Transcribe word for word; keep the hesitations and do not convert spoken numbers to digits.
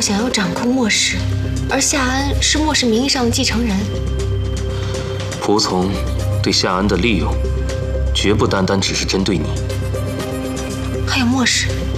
想要掌控末世，而夏安是末世名义上的继承人。 仆从对夏安的利用，绝不单单只是针对你。 还有末世。